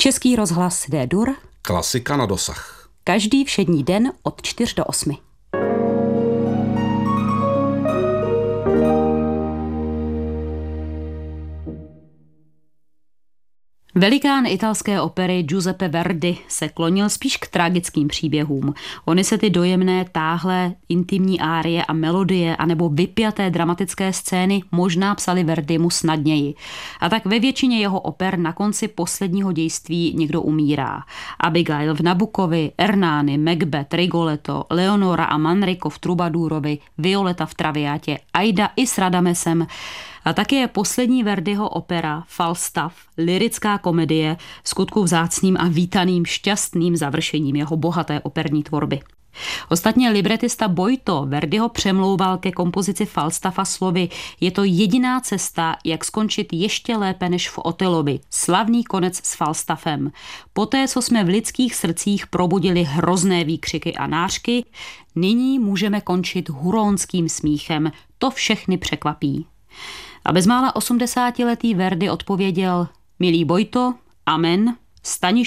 Český rozhlas D-dur. Klasika na dosah. Každý všední den od 4 do 8. Velikán italské opery Giuseppe Verdi se klonil spíš k tragickým příběhům. Ony se ty dojemné, táhlé, intimní árie a melodie anebo vypjaté dramatické scény možná psali Verdimu snadněji. A tak ve většině jeho oper na konci posledního dějství někdo umírá. Abigail v Nabukovi, Ernani, Macbeth, Rigoletto, Leonora a Manrico v Trubadurovi, Violeta v Traviátě, Aida i s Radamesem. A taky je poslední Verdiho opera Falstaff, lyrická komedie, vskutku vzácným a vítaným šťastným završením jeho bohaté operní tvorby. Ostatně libretista Boito Verdiho přemlouval ke kompozici Falstaffa slovy: je to jediná cesta, jak skončit ještě lépe než v Otelovi. Slavný konec s Falstaffem. Poté, co jsme v lidských srdcích probudili hrozné výkřiky a nářky, nyní můžeme končit huronským smíchem. To všechny překvapí. A bezmála 80letý Verdi odpověděl: milý Boito, amen, stani